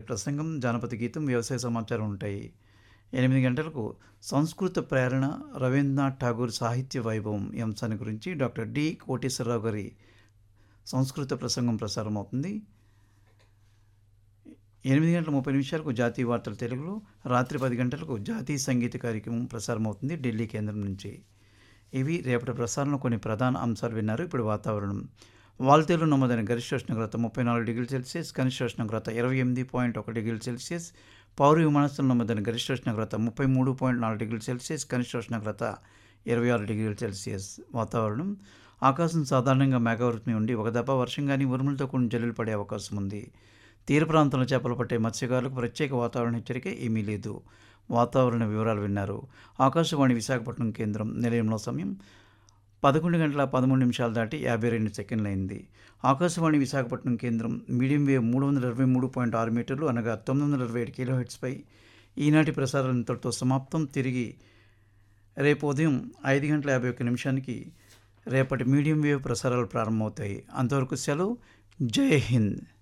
ప్రసంగం, జానపద గీతం, వ్యవసాయ సమాచారం ఉంటాయి. 8 గంటలకు సంస్కృత ప్రేరణ, రవీంద్రనాథ్ ఠాగూర్ సాహిత్య వైభవం ఈ అంశాన్ని గురించి డాక్టర్ డి కోటేశ్వరరావు గారి సంస్కృత ప్రసంగం ప్రసారం అవుతుంది. 8:30 జాతీయ వార్తలు తెలుగులో, రాత్రి 10 గంటలకు జాతీయ సంగీత కార్యక్రమం ప్రసారం అవుతుంది ఢిల్లీ కేంద్రం నుంచి. ఇవి రేపటి ప్రసారంలో కొన్ని ప్రధాన అంశాలు విన్నారు. ఇప్పుడు వాతావరణం. వాల్తేరులో నమోదైన గరిష్ట ఉష్ణోగ్రత 34 డిగ్రీల సెల్సియస్, కనిష్ట ఉష్ణోగ్రత 28.1 డిగ్రీల సెల్సియస్. పౌరు విమానాశ్రయంలో నమోదైన గరిష్ట ఉష్ణోగ్రత 33.4 డిగ్రీల సెల్సియస్, కనిష్ట ఉష్ణోగ్రత 26 డిగ్రీల సెల్సియస్. వాతావరణం. ఆకాశం సాధారణంగా మేఘావృతమై ఉండి ఒక దఫా వర్షం కానీ ఉరుములతో కూడిన జల్లులు పడే అవకాశం ఉంది. తీర ప్రాంతంలో చేపలు పట్టే మత్స్యకారులకు ప్రత్యేక వాతావరణ హెచ్చరిక ఏమీ లేదు. వాతావరణ వివరాలు విన్నారు. ఆకాశవాణి విశాఖపట్నం కేంద్రం. నిలయంలో సమయం 11:13 దాటి 52 అయింది. ఆకాశవాణి విశాఖపట్నం కేంద్రం మీడియం వేవ్ 323.6 మీటర్లు అనగా 927 కిలోహెర్ట్జ్పై ఈనాటి ప్రసారాలు ఇంతటితో సమాప్తం. తిరిగి రేపు ఉదయం 5:51 రేపటి మీడియం వేవ్ ప్రసారాలు ప్రారంభమవుతాయి. అంతవరకు సెలవు. జై హింద్.